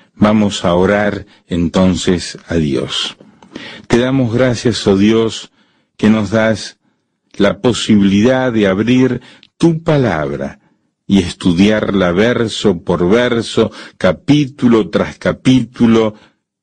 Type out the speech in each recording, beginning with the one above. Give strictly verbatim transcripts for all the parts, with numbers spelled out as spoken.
Vamos a orar entonces a Dios. Te damos gracias, oh Dios, que nos das la posibilidad de abrir tu palabra y estudiarla verso por verso, capítulo tras capítulo,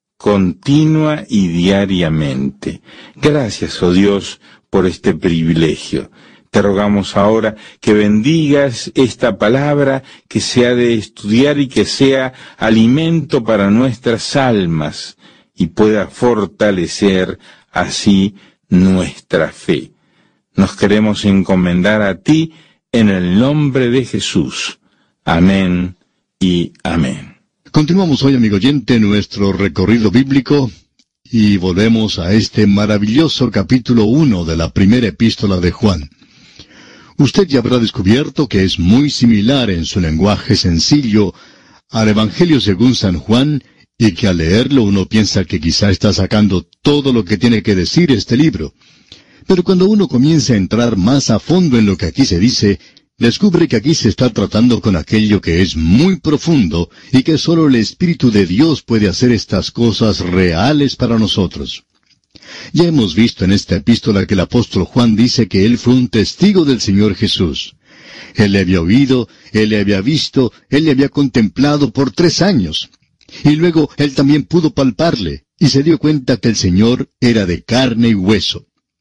continua y diariamente. Gracias, oh Dios, por este privilegio. Te rogamos ahora que bendigas esta palabra, que se ha de estudiar y que sea alimento para nuestras almas y pueda fortalecer así nuestra fe. Nos queremos encomendar a ti en el nombre de Jesús. Amén y amén. Continuamos hoy, amigo oyente, nuestro recorrido bíblico y volvemos a este maravilloso capítulo uno de la primera epístola de Juan. Usted ya habrá descubierto que es muy similar en su lenguaje sencillo al Evangelio según San Juan, y que al leerlo uno piensa que quizá está sacando todo lo que tiene que decir este libro. Pero cuando uno comienza a entrar más a fondo en lo que aquí se dice, descubre que aquí se está tratando con aquello que es muy profundo y que solo el Espíritu de Dios puede hacer estas cosas reales para nosotros. Ya hemos visto en esta epístola que el apóstol Juan dice que él fue un testigo del Señor Jesús. Él le había oído, él le había visto, él le había contemplado por tres años. Y luego él también pudo palparle, y se dio cuenta que el Señor era de carne y hueso.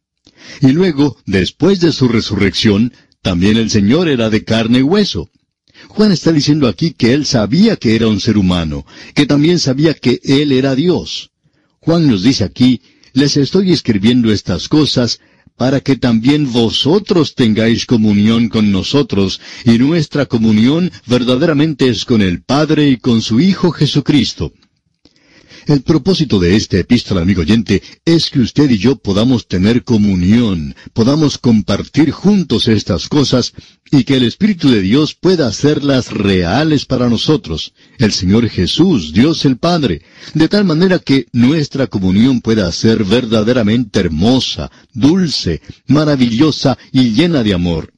Y luego, después de su resurrección, también el Señor era de carne y hueso. Juan está diciendo aquí que él sabía que era un ser humano, que también sabía que él era Dios. Juan nos dice aquí: les estoy escribiendo estas cosas para que también vosotros tengáis comunión con nosotros, y nuestra comunión verdaderamente es con el Padre y con su Hijo Jesucristo. El propósito de esta epístola, amigo oyente, es que usted y yo podamos tener comunión, podamos compartir juntos estas cosas, y que el Espíritu de Dios pueda hacerlas reales para nosotros, el Señor Jesús, Dios el Padre, de tal manera que nuestra comunión pueda ser verdaderamente hermosa, dulce, maravillosa y llena de amor.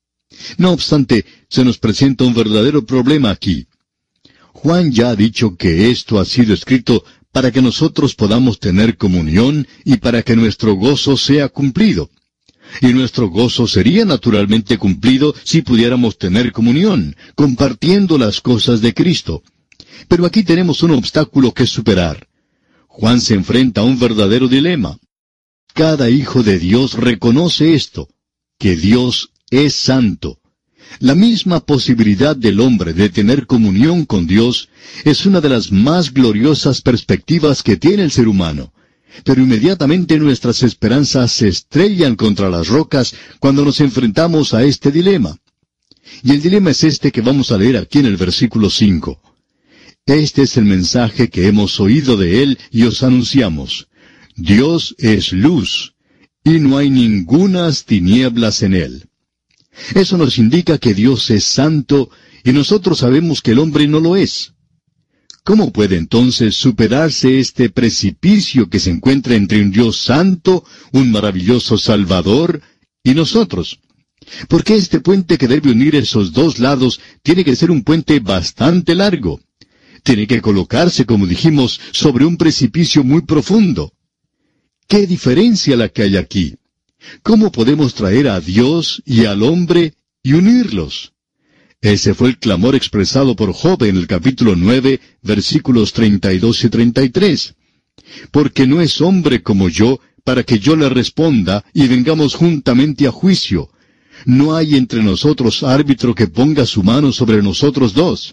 No obstante, se nos presenta un verdadero problema aquí. Juan ya ha dicho que esto ha sido escrito para que nosotros podamos tener comunión y para que nuestro gozo sea cumplido. Y nuestro gozo sería naturalmente cumplido si pudiéramos tener comunión, compartiendo las cosas de Cristo. Pero aquí tenemos un obstáculo que superar. Juan se enfrenta a un verdadero dilema. Cada hijo de Dios reconoce esto, que Dios es santo. La misma posibilidad del hombre de tener comunión con Dios es una de las más gloriosas perspectivas que tiene el ser humano. Pero inmediatamente nuestras esperanzas se estrellan contra las rocas cuando nos enfrentamos a este dilema. Y el dilema es este que vamos a leer aquí en el versículo cinco. Este es el mensaje que hemos oído de él y os anunciamos. Dios es luz, y no hay ningunas tinieblas en él. Eso nos indica que Dios es santo, y nosotros sabemos que el hombre no lo es. ¿Cómo puede entonces superarse este precipicio que se encuentra entre un Dios santo, un maravilloso Salvador, y nosotros? Porque este puente que debe unir esos dos lados tiene que ser un puente bastante largo. Tiene que colocarse, como dijimos, sobre un precipicio muy profundo. ¿Qué diferencia la que hay aquí? ¿Cómo podemos traer a Dios y al hombre y unirlos? Ese fue el clamor expresado por Job en el capítulo nueve, versículos treinta y dos y treinta y tres. Porque no es hombre como yo, para que yo le responda y vengamos juntamente a juicio. No hay entre nosotros árbitro que ponga su mano sobre nosotros dos.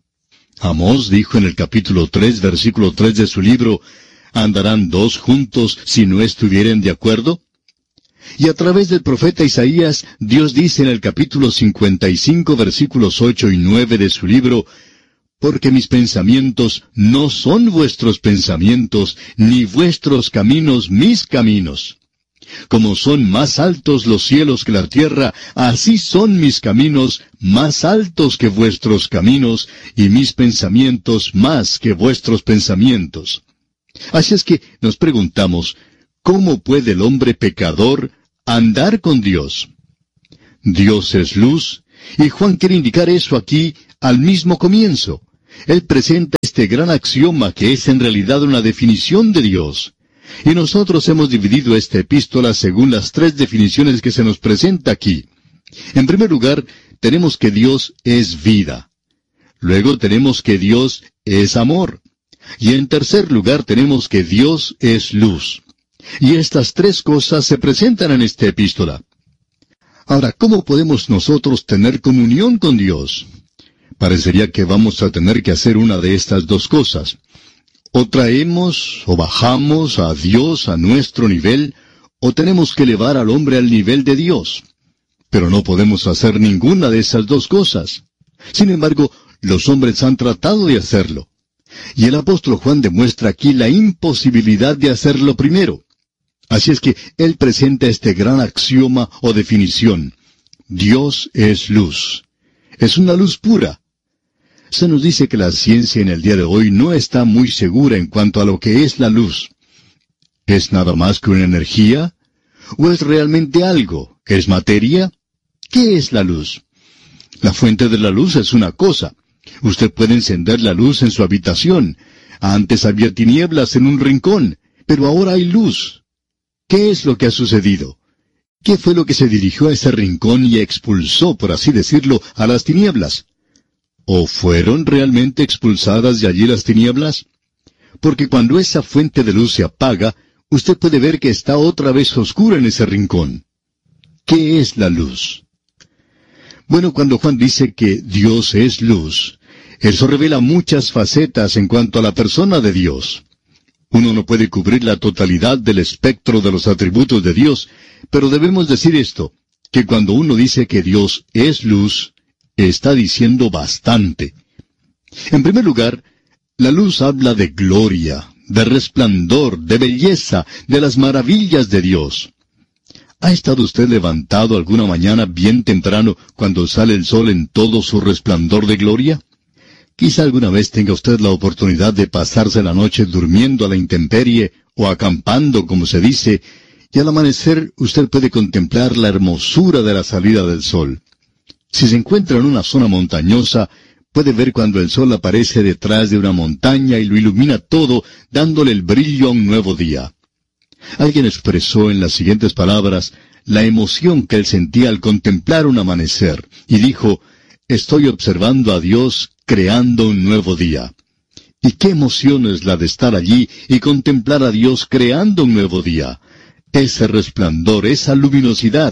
Amós dijo en el capítulo tres, versículo tres de su libro, ¿andarán dos juntos si no estuvieren de acuerdo? Y a través del profeta Isaías, Dios dice en el capítulo cincuenta y cinco, versículos ocho y nueve de su libro, porque mis pensamientos no son vuestros pensamientos, ni vuestros caminos mis caminos. Como son más altos los cielos que la tierra, así son mis caminos más altos que vuestros caminos, y mis pensamientos más que vuestros pensamientos. Así es que nos preguntamos, ¿cómo puede el hombre pecador andar con Dios? Dios es luz, y Juan quiere indicar eso aquí al mismo comienzo. Él presenta este este gran axioma que es en realidad una definición de Dios. Y nosotros hemos dividido esta epístola según las tres definiciones que se nos presenta aquí. En primer lugar, tenemos que Dios es vida. Luego tenemos que Dios es amor. Y en tercer lugar tenemos que Dios es luz. Y estas tres cosas se presentan en esta epístola. Ahora, ¿cómo podemos nosotros tener comunión con Dios? Parecería que vamos a tener que hacer una de estas dos cosas. O traemos o bajamos a Dios a nuestro nivel, o tenemos que elevar al hombre al nivel de Dios. Pero no podemos hacer ninguna de esas dos cosas. Sin embargo, los hombres han tratado de hacerlo. Y el apóstol Juan demuestra aquí la imposibilidad de hacerlo primero. Así es que él presenta este gran axioma o definición. Dios es luz. Es una luz pura. Se nos dice que la ciencia en el día de hoy no está muy segura en cuanto a lo que es la luz. ¿Es nada más que una energía? ¿O es realmente algo? ¿Es materia? ¿Qué es la luz? La fuente de la luz es una cosa. Usted puede encender la luz en su habitación. Antes había tinieblas en un rincón, pero ahora hay luz. ¿Qué es lo que ha sucedido? ¿Qué fue lo que se dirigió a ese rincón y expulsó, por así decirlo, a las tinieblas? ¿O fueron realmente expulsadas de allí las tinieblas? Porque cuando esa fuente de luz se apaga, usted puede ver que está otra vez oscura en ese rincón. ¿Qué es la luz? Bueno, cuando Juan dice que Dios es luz, eso revela muchas facetas en cuanto a la persona de Dios. Uno no puede cubrir la totalidad del espectro de los atributos de Dios, pero debemos decir esto, que cuando uno dice que Dios es luz, está diciendo bastante. En primer lugar, la luz habla de gloria, de resplandor, de belleza, de las maravillas de Dios. ¿Ha estado usted levantado alguna mañana bien temprano cuando sale el sol en todo su resplandor de gloria? Quizá alguna vez tenga usted la oportunidad de pasarse la noche durmiendo a la intemperie o acampando, como se dice, y al amanecer usted puede contemplar la hermosura de la salida del sol. Si se encuentra en una zona montañosa, puede ver cuando el sol aparece detrás de una montaña y lo ilumina todo, dándole el brillo a un nuevo día. Alguien expresó en las siguientes palabras la emoción que él sentía al contemplar un amanecer, y dijo, «Estoy observando a Dios creando un nuevo día». ¿Y qué emoción es la de estar allí y contemplar a Dios creando un nuevo día? Ese resplandor, esa luminosidad.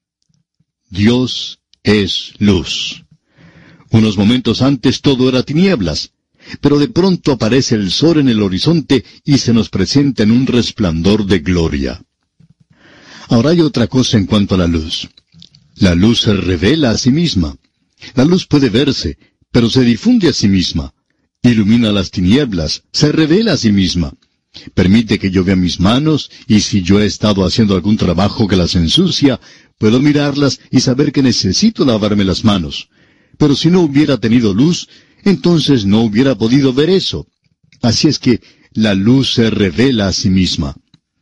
Dios es luz. Unos momentos antes todo era tinieblas, pero de pronto aparece el sol en el horizonte y se nos presenta en un resplandor de gloria. Ahora hay otra cosa en cuanto a la luz. La luz se revela a sí misma. La luz puede verse, pero se difunde a sí misma. Ilumina las tinieblas, se revela a sí misma. Permite que yo vea mis manos, y si yo he estado haciendo algún trabajo que las ensucia, puedo mirarlas y saber que necesito lavarme las manos. Pero si no hubiera tenido luz, entonces no hubiera podido ver eso. Así es que la luz se revela a sí misma.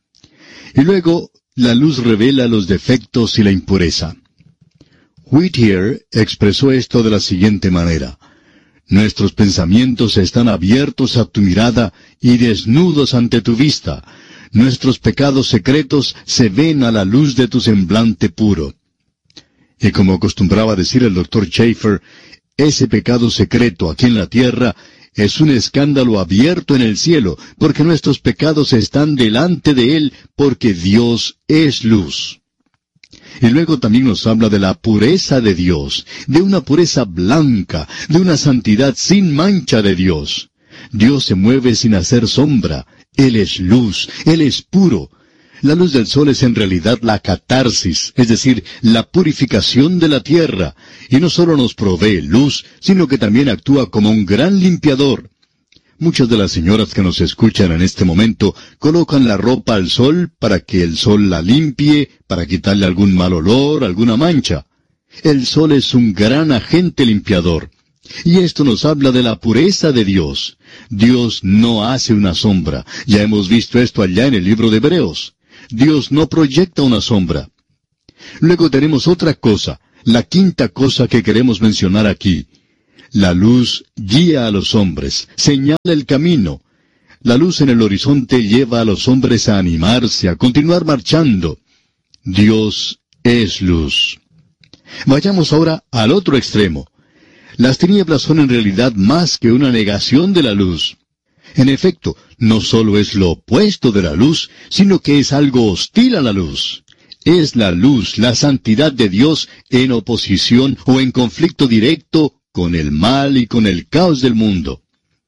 Y luego, la luz revela los defectos y la impureza. Whittier expresó esto de la siguiente manera. Nuestros pensamientos están abiertos a tu mirada y desnudos ante tu vista. Nuestros pecados secretos se ven a la luz de tu semblante puro. Y como acostumbraba decir el doctor Schaeffer, ese pecado secreto aquí en la tierra es un escándalo abierto en el cielo, porque nuestros pecados están delante de Él, porque Dios es luz. Y luego también nos habla de la pureza de Dios, de una pureza blanca, de una santidad sin mancha de Dios. Dios se mueve sin hacer sombra. Él es luz, Él es puro. La luz del sol es en realidad la catarsis, es decir, la purificación de la tierra, y no solo nos provee luz, sino que también actúa como un gran limpiador. Muchas de las señoras que nos escuchan en este momento colocan la ropa al sol para que el sol la limpie, para quitarle algún mal olor, alguna mancha. El sol es un gran agente limpiador. Y esto nos habla de la pureza de Dios. Dios no hace una sombra. Ya hemos visto esto allá en el libro de Hebreos. Dios no proyecta una sombra. Luego tenemos otra cosa, la quinta cosa que queremos mencionar aquí. La luz guía a los hombres, señala el camino. La luz en el horizonte lleva a los hombres a animarse, a continuar marchando. Dios es luz. Vayamos ahora al otro extremo. Las tinieblas son en realidad más que una negación de la luz. En efecto, no solo es lo opuesto de la luz, sino que es algo hostil a la luz. Es la luz, la santidad de Dios, en oposición o en conflicto directo con el mal y con el caos del mundo.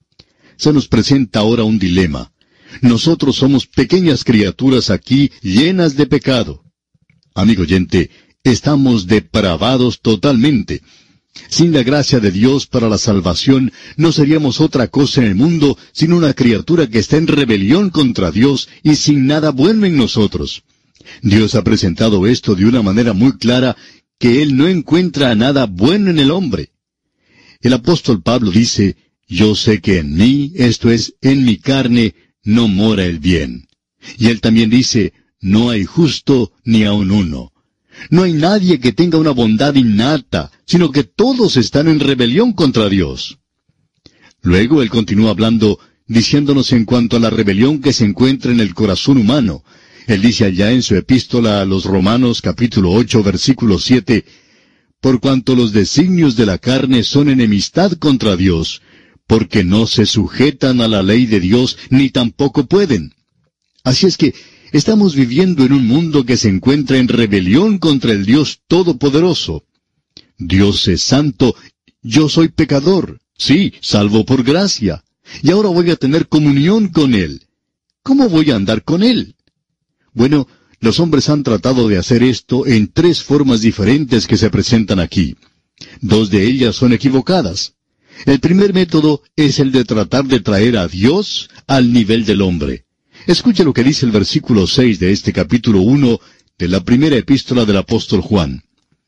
Se nos presenta ahora un dilema. Nosotros somos pequeñas criaturas aquí llenas de pecado. Amigo oyente, estamos depravados totalmente. Sin la gracia de Dios para la salvación, no seríamos otra cosa en el mundo sino una criatura que está en rebelión contra Dios y sin nada bueno en nosotros. Dios ha presentado esto de una manera muy clara, que Él no encuentra nada bueno en el hombre. El apóstol Pablo dice, yo sé que en mí, esto es, en mi carne, no mora el bien. Y él también dice, no hay justo ni aun uno. No hay nadie que tenga una bondad innata, sino que todos están en rebelión contra Dios. Luego él continúa hablando, diciéndonos en cuanto a la rebelión que se encuentra en el corazón humano. Él dice allá en su epístola a los Romanos capítulo ocho versículo siete, por cuanto los designios de la carne son enemistad contra Dios, porque no se sujetan a la ley de Dios, ni tampoco pueden. Así es que estamos viviendo en un mundo que se encuentra en rebelión contra el Dios Todopoderoso. Dios es santo, yo soy pecador, sí, salvo por gracia, y ahora voy a tener comunión con Él. ¿Cómo voy a andar con Él? Bueno, los hombres han tratado de hacer esto en tres formas diferentes que se presentan aquí. Dos de ellas son equivocadas. El primer método es el de tratar de traer a Dios al nivel del hombre. Escuche lo que dice el versículo seis de este capítulo uno de la primera epístola del apóstol Juan.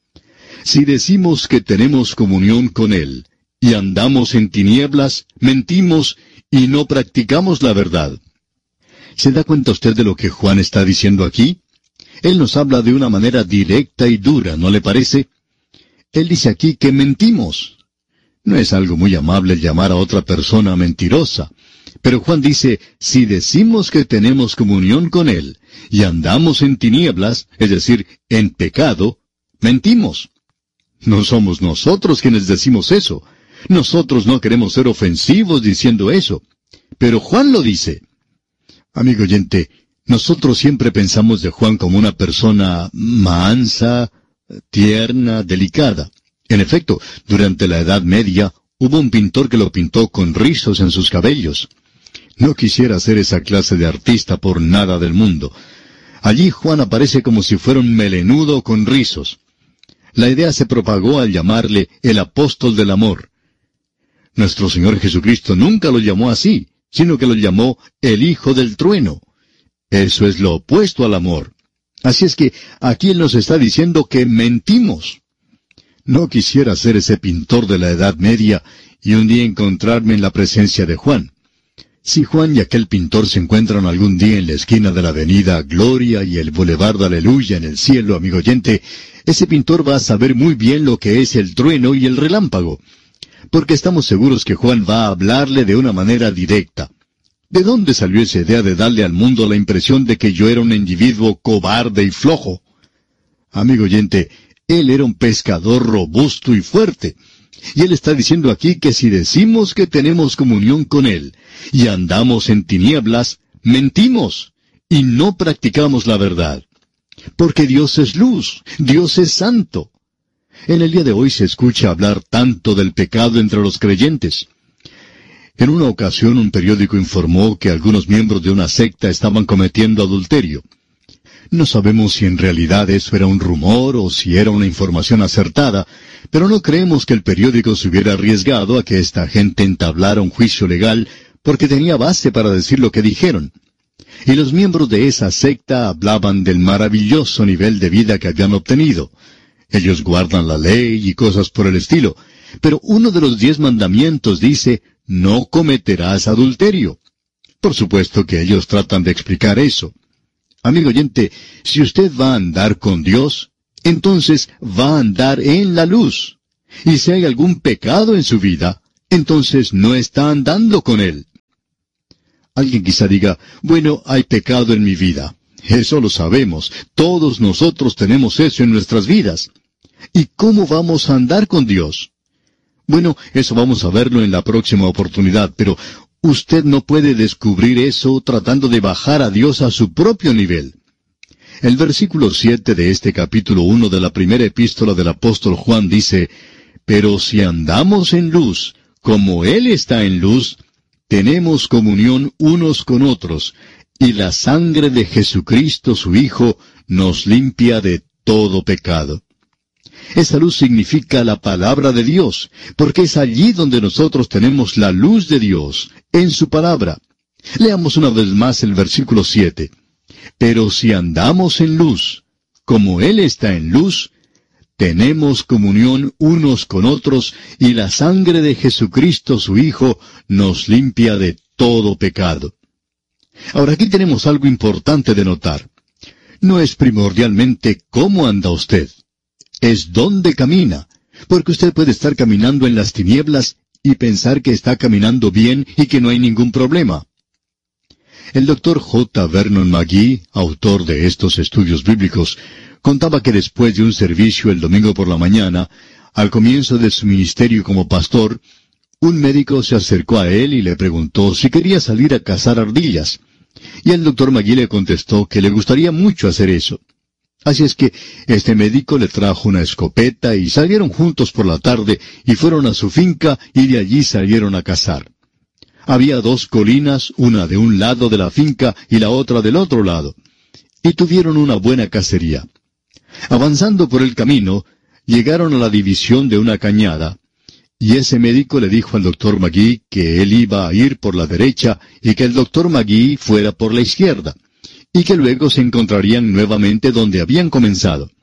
Si decimos que tenemos comunión con Él, y andamos en tinieblas, mentimos y no practicamos la verdad. ¿Se da cuenta usted de lo que Juan está diciendo aquí? Él nos habla de una manera directa y dura, ¿no le parece? Él dice aquí que mentimos. No es algo muy amable llamar a otra persona mentirosa. Pero Juan dice, si decimos que tenemos comunión con Él, y andamos en tinieblas, es decir, en pecado, mentimos. No somos nosotros quienes decimos eso. Nosotros no queremos ser ofensivos diciendo eso. Pero Juan lo dice. Amigo oyente, nosotros siempre pensamos de Juan como una persona mansa, tierna, delicada. En efecto, durante la Edad Media, hubo un pintor que lo pintó con rizos en sus cabellos. No quisiera ser esa clase de artista por nada del mundo. Allí Juan aparece como si fuera un melenudo con rizos. La idea se propagó al llamarle el apóstol del amor. Nuestro Señor Jesucristo nunca lo llamó así, sino que lo llamó el hijo del trueno. Eso es lo opuesto al amor. Así es que aquí Él nos está diciendo que mentimos. No quisiera ser ese pintor de la Edad Media y un día encontrarme en la presencia de Juan. Si Juan y aquel pintor se encuentran algún día en la esquina de la avenida Gloria y el Boulevard Aleluya en el cielo, amigo oyente, ese pintor va a saber muy bien lo que es el trueno y el relámpago, porque estamos seguros que Juan va a hablarle de una manera directa. ¿De dónde salió esa idea de darle al mundo la impresión de que yo era un individuo cobarde y flojo? Amigo oyente, él era un pescador robusto y fuerte. Y él está diciendo aquí que si decimos que tenemos comunión con Él y andamos en tinieblas, mentimos y no practicamos la verdad. Porque Dios es luz, Dios es santo. En el día de hoy se escucha hablar tanto del pecado entre los creyentes. En una ocasión un periódico informó que algunos miembros de una secta estaban cometiendo adulterio. No sabemos si en realidad eso era un rumor o si era una información acertada, pero no creemos que el periódico se hubiera arriesgado a que esta gente entablara un juicio legal porque tenía base para decir lo que dijeron. Y los miembros de esa secta hablaban del maravilloso nivel de vida que habían obtenido. Ellos guardan la ley y cosas por el estilo, pero uno de los diez mandamientos dice, no cometerás adulterio. Por supuesto que ellos tratan de explicar eso. Amigo oyente, si usted va a andar con Dios, entonces va a andar en la luz. Y si hay algún pecado en su vida, entonces no está andando con Él. Alguien quizá diga, bueno, hay pecado en mi vida. Eso lo sabemos. Todos nosotros tenemos eso en nuestras vidas. ¿Y cómo vamos a andar con Dios? Bueno, eso vamos a verlo en la próxima oportunidad, pero usted no puede descubrir eso tratando de bajar a Dios a su propio nivel. El versículo siete de este capítulo uno de la primera epístola del apóstol Juan dice, «Pero si andamos en luz, como Él está en luz, tenemos comunión unos con otros, y la sangre de Jesucristo su Hijo nos limpia de todo pecado». Esa luz significa la palabra de Dios, porque es allí donde nosotros tenemos la luz de Dios, en su palabra. Leamos una vez más el versículo siete. «Pero si andamos en luz, como Él está en luz, tenemos comunión unos con otros, y la sangre de Jesucristo su Hijo nos limpia de todo pecado». Ahora aquí tenemos algo importante de notar. No es primordialmente cómo anda usted, es dónde camina, porque usted puede estar caminando en las tinieblas y pensar que está caminando bien y que no hay ningún problema. El doctor J. Vernon McGee, autor de estos estudios bíblicos, contaba que después de un servicio el domingo por la mañana, al comienzo de su ministerio como pastor, un médico se acercó a él y le preguntó si quería salir a cazar ardillas. Y el doctor McGee le contestó que le gustaría mucho hacer eso. Así es que este médico le trajo una escopeta y salieron juntos por la tarde y fueron a su finca y de allí salieron a cazar. Había dos colinas, una de un lado de la finca y la otra del otro lado, y tuvieron una buena cacería. Avanzando por el camino, llegaron a la división de una cañada, y ese médico le dijo al doctor McGee que él iba a ir por la derecha y que el doctor McGee fuera por la izquierda, y que luego se encontrarían nuevamente donde habían comenzado.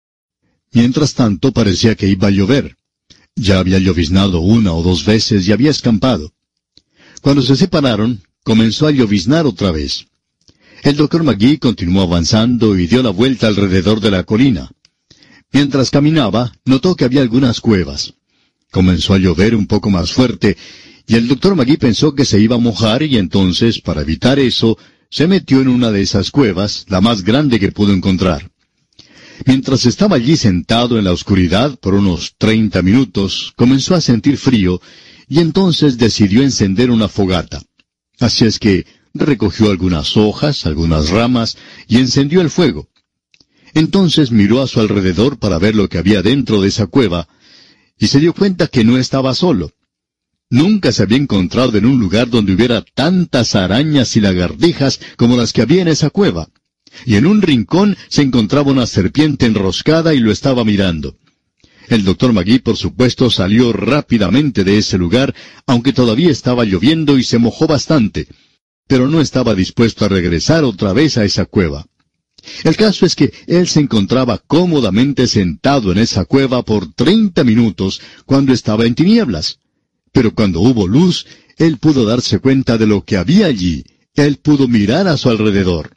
Mientras tanto parecía que iba a llover. Ya había lloviznado una o dos veces y había escampado. Cuando se separaron, comenzó a lloviznar otra vez. El doctor McGee continuó avanzando y dio la vuelta alrededor de la colina. Mientras caminaba, notó que había algunas cuevas. Comenzó a llover un poco más fuerte, y el doctor McGee pensó que se iba a mojar y entonces, para evitar eso, se metió en una de esas cuevas, la más grande que pudo encontrar. Mientras estaba allí sentado en la oscuridad por unos treinta minutos, comenzó a sentir frío, y entonces decidió encender una fogata. Así es que recogió algunas hojas, algunas ramas, y encendió el fuego. Entonces miró a su alrededor para ver lo que había dentro de esa cueva, y se dio cuenta que no estaba solo. Nunca se había encontrado en un lugar donde hubiera tantas arañas y lagartijas como las que había en esa cueva. Y en un rincón se encontraba una serpiente enroscada y lo estaba mirando. El doctor McGee, por supuesto, salió rápidamente de ese lugar, aunque todavía estaba lloviendo y se mojó bastante, pero no estaba dispuesto a regresar otra vez a esa cueva. El caso es que él se encontraba cómodamente sentado en esa cueva por treinta minutos cuando estaba en tinieblas. Pero cuando hubo luz, él pudo darse cuenta de lo que había allí. Él pudo mirar a su alrededor.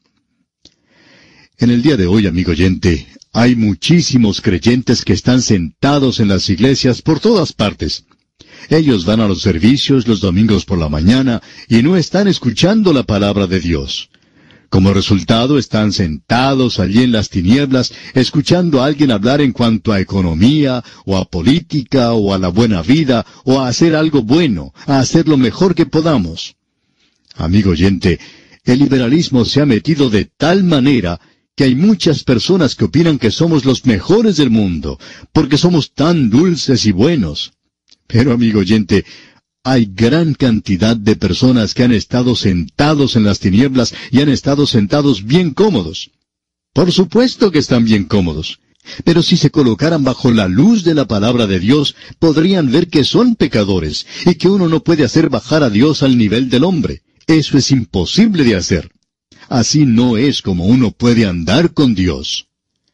En el día de hoy, amigo oyente, hay muchísimos creyentes que están sentados en las iglesias por todas partes. Ellos van a los servicios los domingos por la mañana y no están escuchando la palabra de Dios. Como resultado, están sentados allí en las tinieblas, escuchando a alguien hablar en cuanto a economía, o a política, o a la buena vida, o a hacer algo bueno, a hacer lo mejor que podamos. Amigo oyente, el liberalismo se ha metido de tal manera que hay muchas personas que opinan que somos los mejores del mundo, porque somos tan dulces y buenos. Pero, amigo oyente, hay gran cantidad de personas que han estado sentados en las tinieblas y han estado sentados bien cómodos. Por supuesto que están bien cómodos. Pero si se colocaran bajo la luz de la palabra de Dios, podrían ver que son pecadores y que uno no puede hacer bajar a Dios al nivel del hombre. Eso es imposible de hacer. Así no es como uno puede andar con Dios.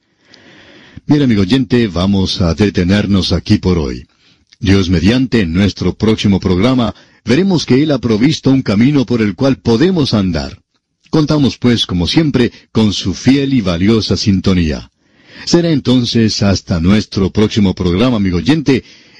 Bien, amigo oyente, vamos a detenernos aquí por hoy. Dios mediante, en nuestro próximo programa, veremos que Él ha provisto un camino por el cual podemos andar. Contamos, pues, como siempre, con su fiel y valiosa sintonía. Será entonces hasta nuestro próximo programa, amigo oyente,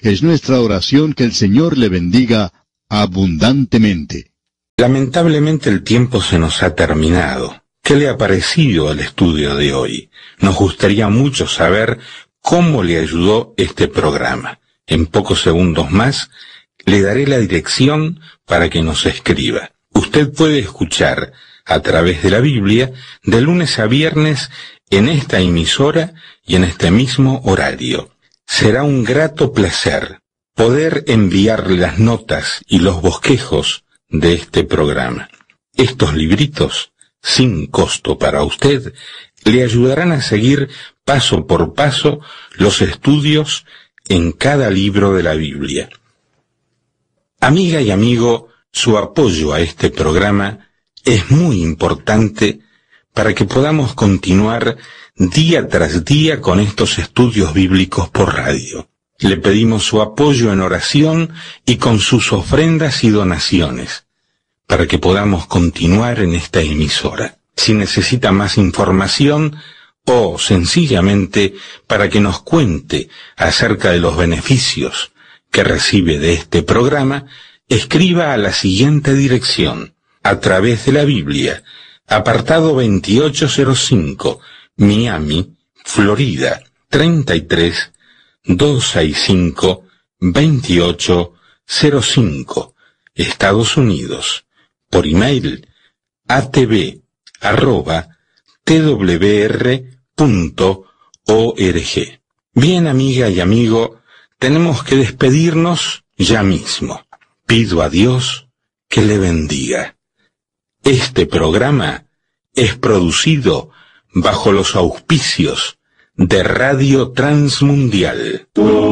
Es nuestra oración que el Señor le bendiga abundantemente. Lamentablemente el tiempo se nos ha terminado. ¿Qué le ha parecido el estudio de hoy? Nos gustaría mucho saber cómo le ayudó este programa. En pocos segundos más le daré la dirección para que nos escriba. Usted puede escuchar a través de la Biblia de lunes a viernes en esta emisora y en este mismo horario. Será un grato placer poder enviarle las notas y los bosquejos de este programa. Estos libritos, sin costo para usted, le ayudarán a seguir paso por paso los estudios en cada libro de la Biblia. Amiga y amigo, su apoyo a este programa es muy importante para que podamos continuar día tras día con estos estudios bíblicos por radio. Le pedimos su apoyo en oración y con sus ofrendas y donaciones, para que podamos continuar en esta emisora. Si necesita más información o sencillamente para que nos cuente acerca de los beneficios que recibe de este programa, escriba a la siguiente dirección: a través de la Biblia, apartado veintiocho cero cinco, Miami, Florida, treinta y tres, doscientos sesenta y cinco, veintiocho cero cinco, Estados Unidos. Por email, atv arroba twr punto org. Bien, amiga y amigo, tenemos que despedirnos ya mismo. Pido a Dios que le bendiga. Este programa es producido bajo los auspicios de Radio Transmundial.